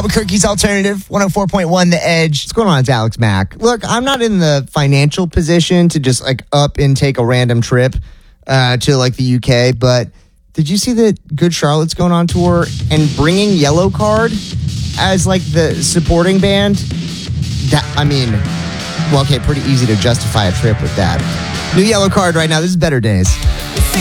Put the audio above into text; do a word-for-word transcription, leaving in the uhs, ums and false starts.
Albuquerque's Alternative, one oh four point one The Edge. What's going on? It's Alex Mack. Look, I'm not in the financial position to just like up and take a random trip uh, to like the U K, but did you see that Good Charlotte's going on tour and bringing Yellow Card as like the supporting band? That I mean, well, okay, pretty easy to justify a trip with that. New Yellow Card right now. This is Better Days.